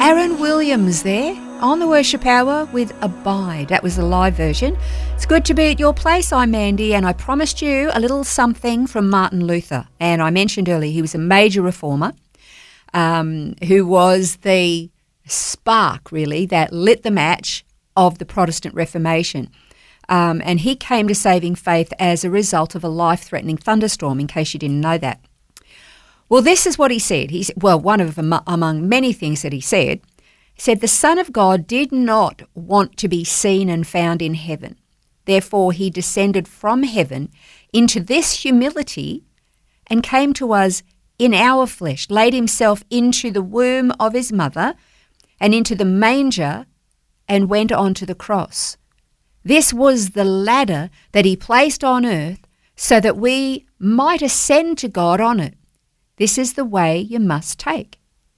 Aaron Williams there on the Worship Hour with Abide. That was the live version. It's good to be at your place. I'm Mandy, and I promised you a little something from Martin Luther. And I mentioned earlier he was a major reformer who was the spark, really, that lit the match of the Protestant Reformation. And he came to saving faith as a result of a life-threatening thunderstorm, in case you didn't know that. Well, this is what he said. One of among many things that he said, the Son of God did not want to be seen and found in heaven. Therefore, he descended from heaven into this humility and came to us in our flesh, laid himself into the womb of his mother and into the manger and went on to the cross. This was the ladder that he placed on earth so that we might ascend to God on it. This is the way you must take.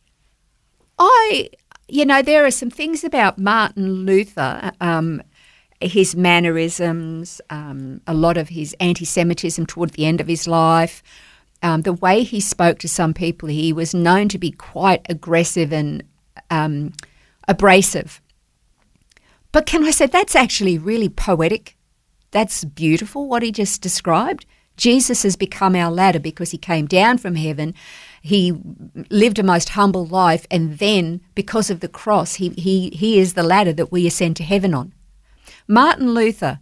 There are some things about Martin Luther, his mannerisms, a lot of his anti-Semitism toward the end of his life, the way he spoke to some people. He was known to be quite aggressive and abrasive. But can I say that's actually really poetic? That's beautiful, what he just described. Jesus has become our ladder because he came down from heaven. He lived a most humble life, and then because of the cross, he is the ladder that we ascend to heaven on. Martin Luther,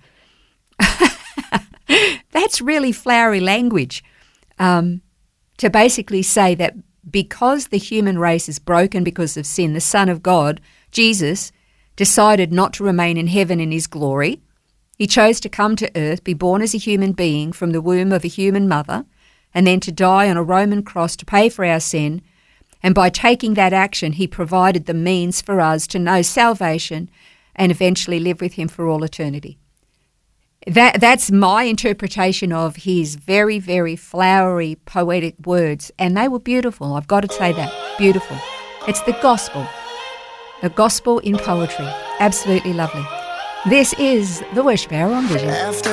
that's really flowery language, to basically say that because the human race is broken because of sin, the Son of God, Jesus, decided not to remain in heaven in his glory. He chose to come to earth, be born as a human being from the womb of a human mother, and then to die on a Roman cross to pay for our sin. And by taking that action, he provided the means for us to know salvation and eventually live with him for all eternity. That's my interpretation of his very, very flowery, poetic words. And they were beautiful. I've got to say that. Beautiful. It's the gospel. The gospel in poetry. Absolutely lovely. This is the Worship Hour on Vision.